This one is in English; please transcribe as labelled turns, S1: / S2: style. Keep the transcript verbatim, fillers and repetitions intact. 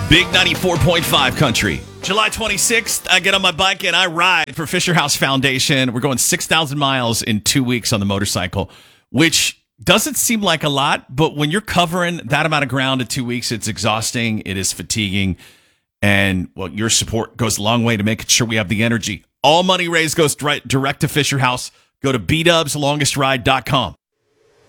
S1: Big ninety-four point five country. July twenty-sixth, I get on my bike and I ride for Fisher House Foundation. We're going six thousand miles in two weeks on the motorcycle, which doesn't seem like a lot, but when you're covering that amount of ground in two weeks, it's exhausting, it is fatiguing, and well, your support goes a long way to making sure we have the energy. All money raised goes direct, direct to Fisher House. Go to b dubs longest ride dot com.